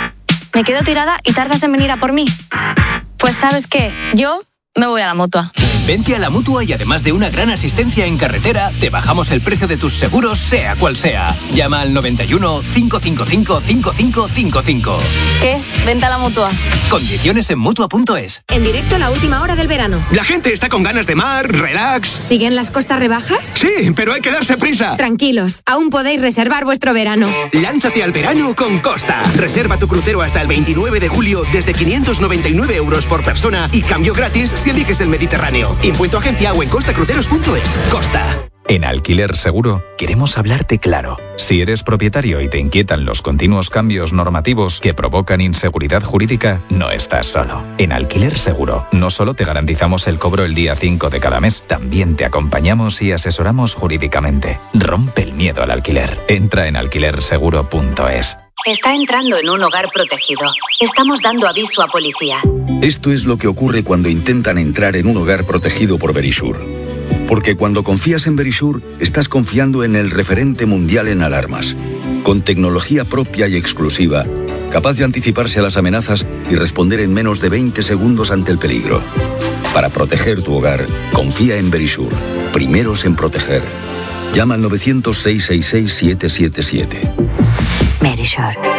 ¿Me quedo tirada y tardas en venir a por mí? Pues ¿sabes qué? Yo me voy a la Mutua. Vente a la Mutua y además de una gran asistencia en carretera, te bajamos el precio de tus seguros, sea cual sea. Llama al noventa y uno, cinco cinco cinco, cinco cinco cinco cinco. ¿Qué? Vente a la Mutua. Condiciones en mutua punto es. En directo a la última hora del verano. La gente está con ganas de mar, relax. ¿Siguen las costas rebajas? Sí, pero hay que darse prisa. Tranquilos, aún podéis reservar vuestro verano. Lánzate al verano con Costa. Reserva tu crucero hasta el veintinueve de julio desde quinientos noventa y nueve euros por persona y cambio gratis si eliges el Mediterráneo. Impuesto agencia o en costa cruceros punto es. Costa. En Alquiler Seguro queremos hablarte claro. Si eres propietario y te inquietan los continuos cambios normativos que provocan inseguridad jurídica, no estás solo. En Alquiler Seguro no solo te garantizamos el cobro el día cinco de cada mes, también te acompañamos y asesoramos jurídicamente. Rompe el miedo al alquiler. Entra en alquiler seguro punto es. Está entrando en un hogar protegido. Estamos dando aviso a policía. Esto es lo que ocurre cuando intentan entrar en un hogar protegido por Verisure. Porque cuando confías en Verisure, estás confiando en el referente mundial en alarmas. Con tecnología propia y exclusiva, capaz de anticiparse a las amenazas y responder en menos de veinte segundos ante el peligro. Para proteger tu hogar, confía en Verisure. Primeros en proteger. Llama al novecientos, seiscientos sesenta y seis, siete siete siete. Verisure.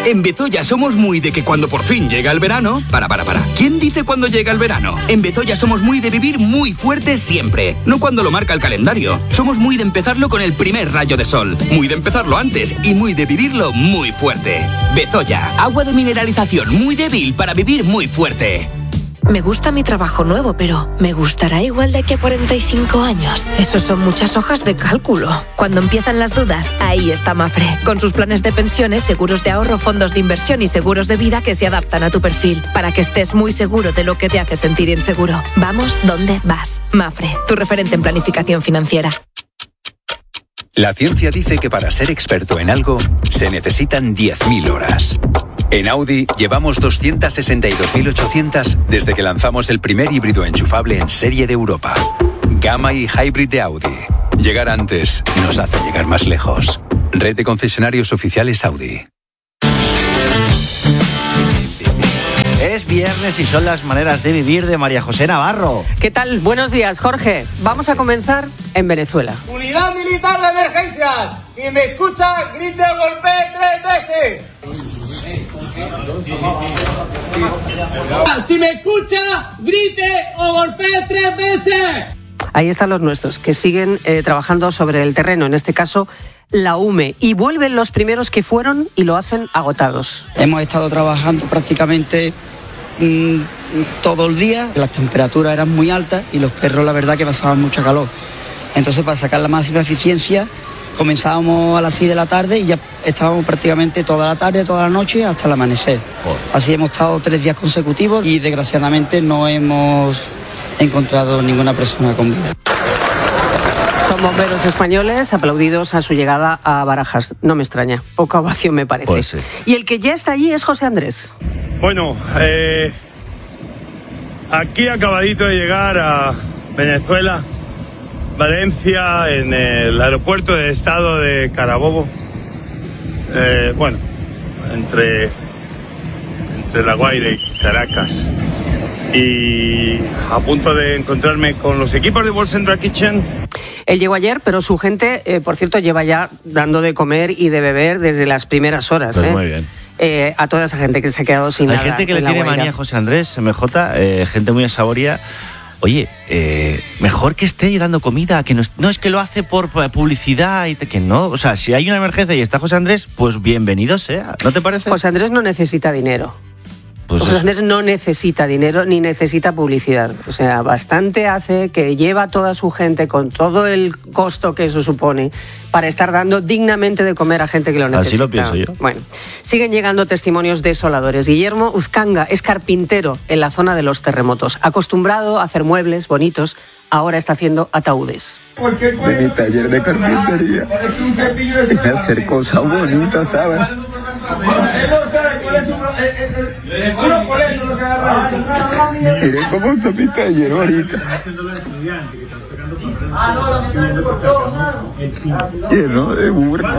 En Bezoya somos muy de que cuando por fin llega el verano... Para, para, para. ¿Quién dice cuando llega el verano? En Bezoya somos muy de vivir muy fuerte siempre. No cuando lo marca el calendario. Somos muy de empezarlo con el primer rayo de sol. Muy de empezarlo antes y muy de vivirlo muy fuerte. Bezoya, agua de mineralización muy débil para vivir muy fuerte. Me gusta mi trabajo nuevo, pero ¿me gustará igual de aquí a cuarenta y cinco años? Eso son muchas hojas de cálculo. Cuando empiezan las dudas, ahí está Mafre. Con sus planes de pensiones, seguros de ahorro, fondos de inversión y seguros de vida que se adaptan a tu perfil, para que estés muy seguro de lo que te hace sentir inseguro. Vamos donde vas. Mafre, tu referente en planificación financiera. La ciencia dice que para ser experto en algo se necesitan diez mil horas. En Audi llevamos doscientas sesenta y dos mil ochocientas desde que lanzamos el primer híbrido enchufable en serie de Europa. Gamma y Hybrid de Audi. Llegar antes nos hace llegar más lejos. Red de concesionarios oficiales Audi. Es viernes y son las maneras de vivir de María José Navarro. ¿Qué tal? Buenos días, Jorge. Vamos a comenzar en Venezuela. Unidad Militar de Emergencias. Si me escucha, grite o golpee tres veces. Si me escucha, grite o golpee tres veces. Ahí están los nuestros, que siguen eh, trabajando sobre el terreno, en este caso la U M E, y vuelven los primeros que fueron y lo hacen agotados. Hemos estado trabajando prácticamente mmm, todo el día, las temperaturas eran muy altas y los perros la verdad que pasaban mucho calor. Entonces, para sacar la máxima eficiencia, comenzábamos a las seis de la tarde y ya estábamos prácticamente toda la tarde, toda la noche hasta el amanecer. Así hemos estado tres días consecutivos y desgraciadamente no hemos encontrado ninguna persona con vida. Son bomberos españoles aplaudidos a su llegada a Barajas. No me extraña, poca ovación me parece. Pues sí. Y el que ya está allí es José Andrés. Bueno, eh, aquí acabadito de llegar a Venezuela, Valencia, en el aeropuerto del estado de Carabobo. Eh, bueno, entre, entre La Guaira y Caracas. Y a punto de encontrarme con los equipos de World Central Kitchen. Él llegó ayer, pero su gente, eh, por cierto, lleva ya dando de comer y de beber desde las primeras horas. Pues eh. muy bien. Eh, a toda esa gente que se ha quedado sin Hay nada. gente que le en La tiene Guaira. manía a José Andrés, M J, eh, gente muy asaboría. Oye, eh, mejor que esté dando comida, que no es, no es que lo hace por publicidad y te, que no. O sea, si hay una emergencia y está José Andrés, pues bienvenido sea. ¿No te parece? José Andrés no necesita dinero. Pues José eso. Andrés no necesita dinero ni necesita publicidad. O sea, bastante hace que lleva a toda su gente con todo el costo que eso supone para estar dando dignamente de comer a gente que lo necesita. Así lo pienso yo. Bueno, siguen llegando testimonios desoladores. Guillermo Uzcanga es carpintero en la zona de los terremotos. Acostumbrado a hacer muebles bonitos, ahora está haciendo ataúdes. De mi taller de carpintería y hacer cosas bonitas, ¿sabes? Miren cómo está mi taller ahorita. Lleno de burro.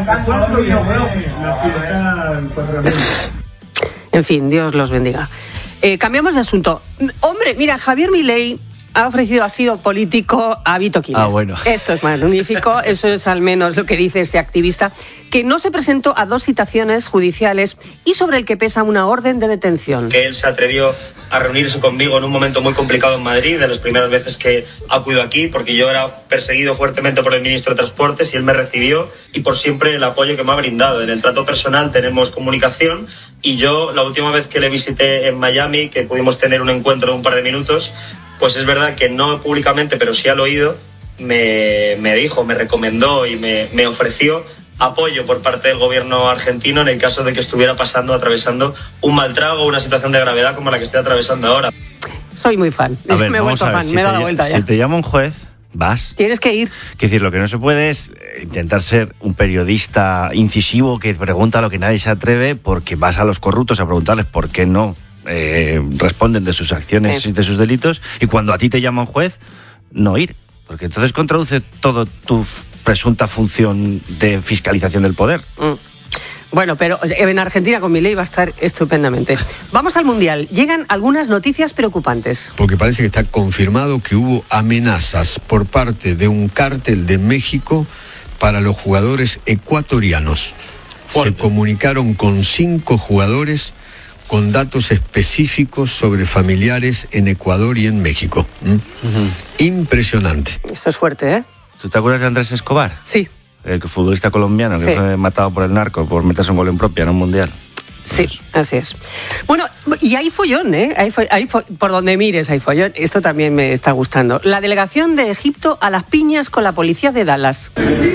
En fin, Dios los bendiga. Eh, cambiamos de asunto. Hombre, mira, Javier Milei ha ofrecido asilo político a Vito Quiles. Ah, bueno. Esto es magnífico, eso es al menos lo que dice este activista, que no se presentó a dos citaciones judiciales y sobre el que pesa una orden de detención. Que él se atrevió a reunirse conmigo en un momento muy complicado en Madrid, de las primeras veces que acudo aquí, porque yo era perseguido fuertemente por el ministro de Transportes y él me recibió, y por siempre el apoyo que me ha brindado. En el trato personal tenemos comunicación, y yo la última vez que le visité en Miami, que pudimos tener un encuentro de un par de minutos, pues es verdad que no públicamente, pero sí al oído, me, me dijo, me recomendó y me, me ofreció apoyo por parte del gobierno argentino en el caso de que estuviera pasando, atravesando un mal trago, una situación de gravedad como la que estoy atravesando ahora. Soy muy fan, A ver, me he vamos vuelto a ver, fan, si me he te dado la ll- vuelta ya. Si te llama un juez, vas. Tienes que ir. Quiero decir, lo que no se puede es eh, intentar ser un periodista incisivo que pregunta lo que nadie se atreve, porque vas a los corruptos a preguntarles por qué no eh, responden de sus acciones Sí. y de sus delitos, y cuando a ti te llama un juez, no ir, porque entonces contraduce todo tu f- presunta función de fiscalización del poder. Mm. Bueno, pero en Argentina con Milei va a estar estupendamente. Vamos al Mundial. Llegan algunas noticias preocupantes. Porque parece que está confirmado que hubo amenazas por parte de un cártel de México para los jugadores ecuatorianos. se comunicaron con cinco jugadores con datos específicos sobre familiares en Ecuador y en México. ¿Mm? Uh-huh. Impresionante. Esto es fuerte, ¿eh? ¿Tú te acuerdas de Andrés Escobar? Sí. El futbolista colombiano que sí. fue matado por el narco por meterse un gol en propia en un mundial. Sí, así es. Bueno, y hay follón, ¿eh? Hay, fo- hay fo- por donde mires hay follón. Esto también me está gustando. La delegación de Egipto a las piñas con la policía de Dallas.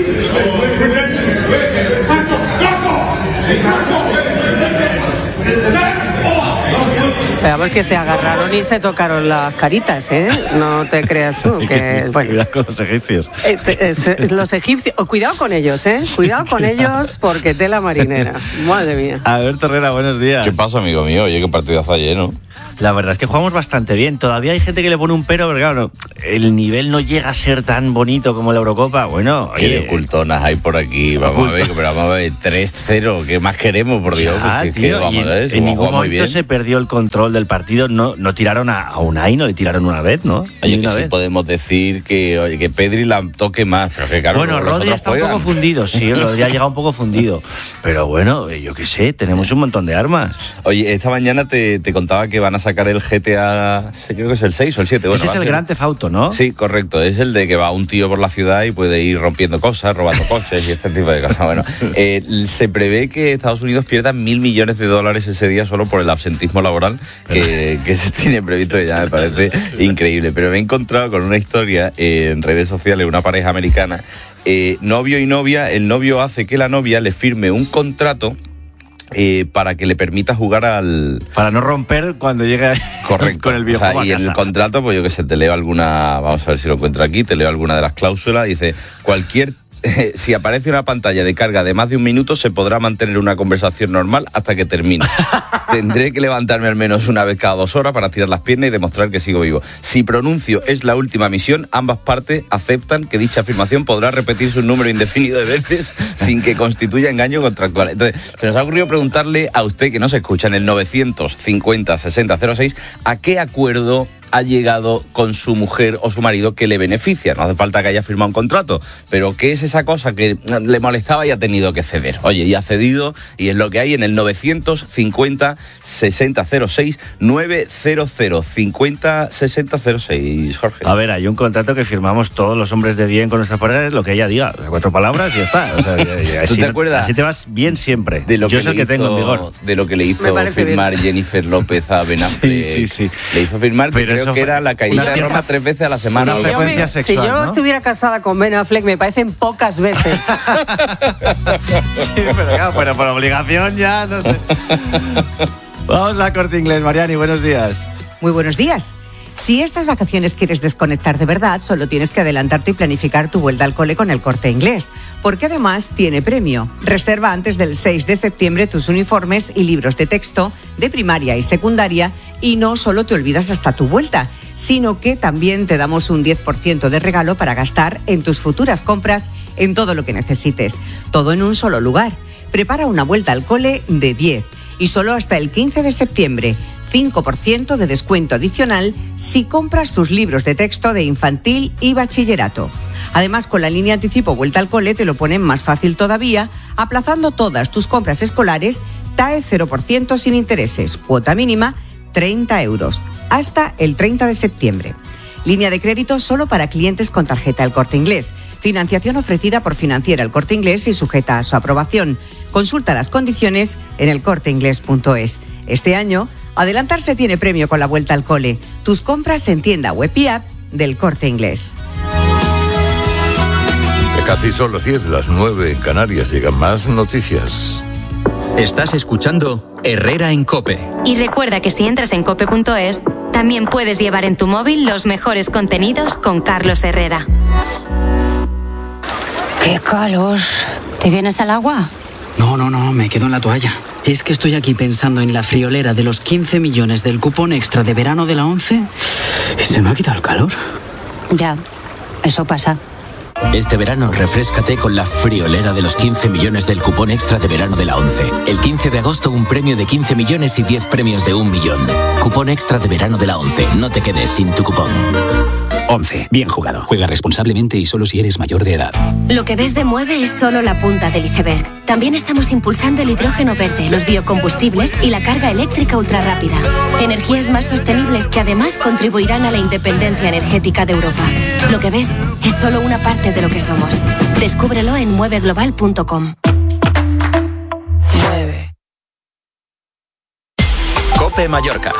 A ver que se agarraron y se tocaron las caritas, ¿eh? No te creas tú que... Bueno, cuidado con los egipcios. Eh, eh, los egipcios... Oh, cuidado con ellos, ¿eh? Cuidado con ellos porque tela marinera. Madre mía. Alberto Herrera, buenos días. ¿Qué pasa, amigo mío? Oye, qué partidazo ayer, ¿no? La verdad es que jugamos bastante bien. Todavía hay gente que le pone un pero, pero claro, el nivel no llega a ser tan bonito como la Eurocopa. Bueno, oye... ¿Qué de ocultonas hay por aquí? Vamos a ver, pero vamos a ver, tres cero. ¿Qué más queremos, por Dios? Ya, pues, tío, que vamos y en, a ver, en ningún muy momento bien. se perdió el control del partido. No, no tiraron a, a Unai, no le tiraron una vez, ¿no? Oye, Ni que una sí vez. podemos decir que, oye, que Pedri la toque más. Pero que, claro, bueno, los Rodri otros está juegan. un poco fundido, sí, Rodri ha llegado un poco fundido. Pero bueno, yo qué sé, tenemos un montón de armas. Oye, esta mañana te, te contaba que van a sacar el G T A, creo que es el seis o el siete. Bueno, ese es el Grand Theft Auto, ¿no? Sí, correcto. Es el de que va un tío por la ciudad y puede ir rompiendo cosas, robando coches y este tipo de cosas. Bueno, eh, se prevé que Estados Unidos pierda mil millones de dólares ese día solo por el absentismo laboral que, que se tiene previsto, y ya me parece increíble. Pero me he encontrado con una historia eh, en redes sociales, una pareja americana, eh, novio y novia. El novio hace que la novia le firme un contrato Eh, para que le permita jugar al... Para no romper cuando llegue Correcto. con el videojuego O sea, y a en casa. el contrato, pues yo que sé, te leo alguna... Vamos a ver si lo encuentro aquí. Te leo alguna de las cláusulas. Dice, cualquier... Eh, si aparece una pantalla de carga de más de un minuto, se podrá mantener una conversación normal hasta que termine. Tendré que levantarme al menos una vez cada dos horas para tirar las piernas y demostrar que sigo vivo. Si pronuncio es la última misión, ambas partes aceptan que dicha afirmación podrá repetirse un número indefinido de veces sin que constituya engaño contractual. Entonces, se nos ha ocurrido preguntarle a usted, que nos escucha en el novecientos cincuenta sesenta cero seis, ¿a qué acuerdo ha llegado con su mujer o su marido que le beneficia? No hace falta que haya firmado un contrato, pero ¿qué es esa cosa que le molestaba y ha tenido que ceder? Oye, y ha cedido, y es lo que hay en el novecientos cincuenta sesenta cero seis, novecientos cincuenta sesenta cero seis, Jorge. A ver, hay un contrato que firmamos todos los hombres de bien con nuestra pareja, es lo que ella diga, cuatro palabras y ya está. O sea, ya, ya, ¿Tú así, te acuerdas? Así te vas bien siempre. De lo Yo que es el le que tengo en hizo- vigor. De lo que le Me hizo parece firmar bien. Jennifer López a Ben Affleck. Sí, sí, sí. Le hizo firmar, que Pero creo eso que fue era la caída una de Roma cierta- tres veces a la semana. Una algo así. frecuencia Si sexual, yo ¿no? estuviera casada con Ben Affleck, me parecen pocas veces. Sí, pero claro, bueno, por obligación ya, no sé. Vamos a Corte Inglés, Mariani, buenos días. Muy buenos días. Si estas vacaciones quieres desconectar de verdad, solo tienes que adelantarte y planificar tu vuelta al cole con el Corte Inglés, porque además tiene premio. Reserva antes del seis de septiembre tus uniformes y libros de texto de primaria y secundaria y no solo te olvidas hasta tu vuelta, sino que también te damos un diez por ciento de regalo para gastar en tus futuras compras en todo lo que necesites. Todo en un solo lugar. Prepara una vuelta al cole de diez y solo hasta el quince de septiembre. cinco por ciento de descuento adicional si compras tus libros de texto de infantil y bachillerato. Además, con la línea anticipo Vuelta al Cole te lo ponen más fácil todavía, aplazando todas tus compras escolares, T A E cero por ciento sin intereses, cuota mínima treinta euros, hasta el treinta de septiembre. Línea de crédito solo para clientes con tarjeta El Corte Inglés. Financiación ofrecida por Financiera El Corte Inglés y sujeta a su aprobación. Consulta las condiciones en el corte inglés punto es. Este año, adelantarse tiene premio con la Vuelta al Cole. Tus compras en tienda web y app del Corte Inglés. Casi son las diez, las nueve en Canarias. Llegan más noticias. Estás escuchando Herrera en COPE. Y recuerda que si entras en cope punto es, también puedes llevar en tu móvil los mejores contenidos con Carlos Herrera. ¡Qué calor! ¿Te vienes al agua? No, no, no, me quedo en la toalla. Es que estoy aquí pensando en la friolera de los quince millones del cupón extra de verano de la ONCE y se me ha quitado el calor. Ya, eso pasa. Este verano refréscate con la friolera de los quince millones del cupón extra de verano de la ONCE. El quince de agosto un premio de quince millones y diez premios de un millón. Cupón extra de verano de la ONCE. No te quedes sin tu cupón. once. Bien jugado. Juega responsablemente y solo si eres mayor de edad. Lo que ves de Mueve es solo la punta del iceberg. También estamos impulsando el hidrógeno verde, los biocombustibles y la carga eléctrica ultrarrápida. Energías más sostenibles que además contribuirán a la independencia energética de Europa. Lo que ves es solo una parte de lo que somos. Descúbrelo en mueve global punto com. Mueve. COPE Mallorca.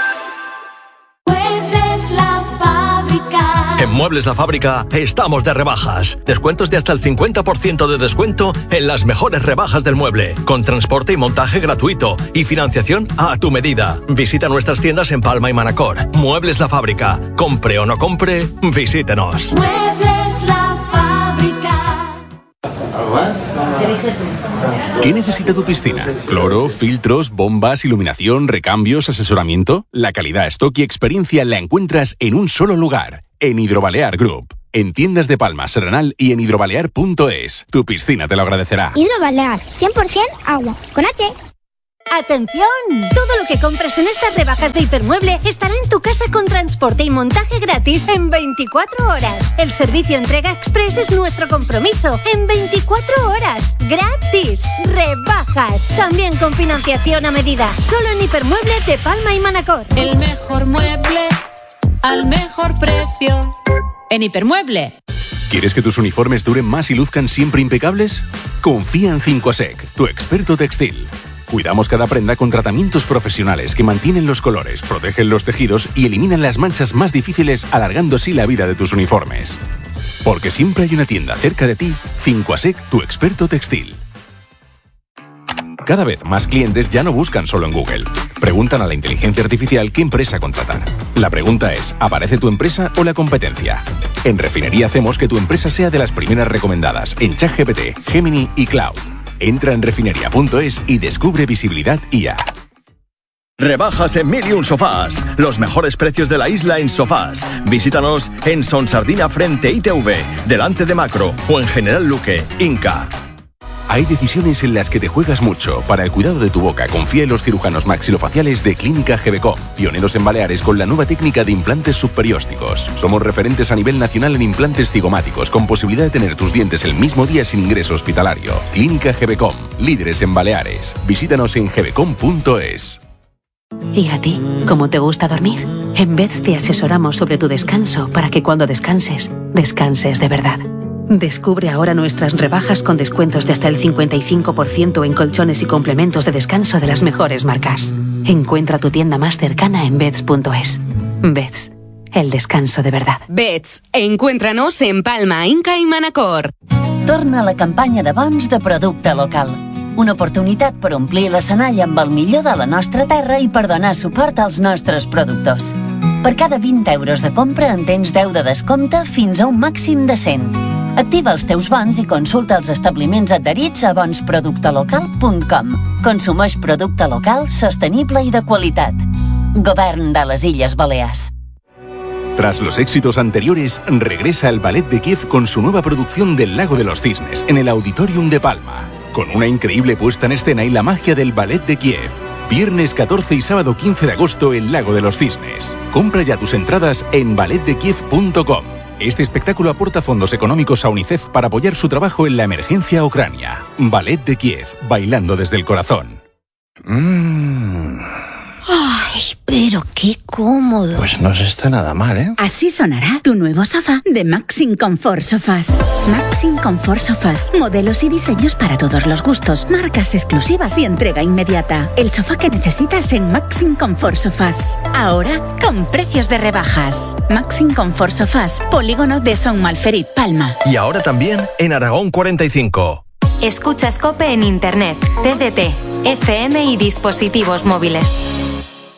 En Muebles La Fábrica estamos de rebajas. Descuentos de hasta el cincuenta por ciento de descuento en las mejores rebajas del mueble, con transporte y montaje gratuito y financiación a tu medida. Visita nuestras tiendas en Palma y Manacor. Muebles La Fábrica. Compre o no compre, visítenos. Muebles La Fábrica. ¿Algo más? ¿Qué necesita tu piscina? ¿Cloro, filtros, bombas, iluminación, recambios, asesoramiento? La calidad, stock y experiencia la encuentras en un solo lugar, en Hidrobalear Group. En tiendas de Palma, Serranal y en hidrobalear punto es. Tu piscina te lo agradecerá. Hidrobalear, cien por ciento agua, con H. ¡Atención! Todo lo que compres en estas rebajas de Hipermueble estará en tu casa con transporte y montaje gratis en veinticuatro horas. El servicio entrega express es nuestro compromiso. En veinticuatro horas. ¡Gratis! ¡Rebajas! También con financiación a medida. Solo en Hipermueble de Palma y Manacor. El mejor mueble al mejor precio. En Hipermueble. ¿Quieres que tus uniformes duren más y luzcan siempre impecables? Confía en cinco A S E C, tu experto textil. Cuidamos cada prenda con tratamientos profesionales que mantienen los colores, protegen los tejidos y eliminan las manchas más difíciles, alargando así la vida de tus uniformes. Porque siempre hay una tienda cerca de ti, cinco A S E C, tu experto textil. Cada vez más clientes ya no buscan solo en Google. Preguntan a la inteligencia artificial qué empresa contratar. La pregunta es, ¿aparece tu empresa o la competencia? En Refinería hacemos que tu empresa sea de las primeras recomendadas en ChatGPT, Gemini y Cloud. Entra en refinería punto es y descubre visibilidad I A. Rebajas en Mil y Un Sofás. Los mejores precios de la isla en sofás. Visítanos en Sonsardina frente I T V, delante de Macro o en General Luque, Inca. Hay decisiones en las que te juegas mucho. Para el cuidado de tu boca, confía en los cirujanos maxilofaciales de Clínica Gebecom, pioneros en Baleares con la nueva técnica de implantes subperiósticos. Somos referentes a nivel nacional en implantes cigomáticos, con posibilidad de tener tus dientes el mismo día sin ingreso hospitalario. Clínica Gebecom, líderes en Baleares. Visítanos en gebecom punto es. ¿Y a ti? ¿Cómo te gusta dormir? En Beds te asesoramos sobre tu descanso para que cuando descanses, descanses de verdad. Descubre ahora nuestras rebajas con descuentos de hasta el cincuenta y cinco por ciento en colchones y complementos de descanso de las mejores marcas. Encuentra tu tienda más cercana en beds punto es. Beds, el descanso de verdad. Beds, encuéntranos en Palma, Inca i Manacor. Torna a la campanya de bons de producte local. Una oportunitat per omplir l'escenari amb el millor de la nostra terra i per donar suport als nostres productors. Per cada vint euros de compra en tens deu de descompte fins a un màxim de cent. Activa els teus bons i consulta els establiments adherits a bons producte local punt com. Consumeix producte local, sostenible i de qualitat. Govern de les Illes Balears. Tras los éxitos anteriores, regresa el Ballet de Kiev con su nueva producción del Lago de los Cisnes en el Auditorium de Palma. Con una increíble puesta en escena y la magia del Ballet de Kiev. Viernes catorce y sábado quince de agosto en Lago de los Cisnes. Compra ya tus entradas en ballet de kiev punto com. Este espectáculo aporta fondos económicos a UNICEF para apoyar su trabajo en la emergencia a Ucrania. Ballet de Kiev, bailando desde el corazón. Mmm. Ay, pero qué cómodo. Pues no se está nada mal, ¿eh? Así sonará tu nuevo sofá de Maxim Comfort Sofás. Maxim Comfort Sofás. Modelos y diseños para todos los gustos. Marcas exclusivas y entrega inmediata. El sofá que necesitas en Maxim Comfort Sofás. Ahora con precios de rebajas. Maxim Comfort Sofás. Polígono de Son Malferit, Palma. Y ahora también en Aragón cuarenta y cinco. Escuchas COPE en Internet, T D T, F M y dispositivos móviles.